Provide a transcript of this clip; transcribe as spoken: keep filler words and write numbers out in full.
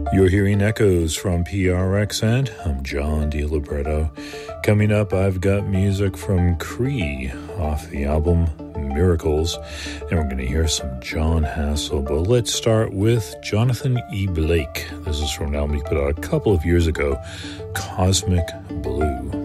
You're hearing echoes from P R X, and I'm John DiLibretto. Coming up, I've got music from Cree off the album Miracles, and we're going to hear some John Hassell. But let's start with Jonathan E. Blake. This is from an album he put out a couple of years ago, Cosmic Blue.